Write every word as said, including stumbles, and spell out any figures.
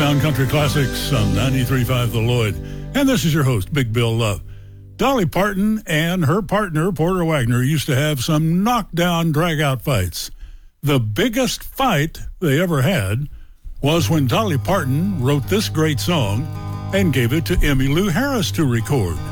Newfound Country Classics on ninety-three point five The Lloyd. And this is your host, Big Bill Love. Dolly Parton and her partner, Porter Wagoner, used to have some knockdown, drag-out fights. The biggest fight they ever had was when Dolly Parton wrote this great song and gave it to Emmylou Harris to record.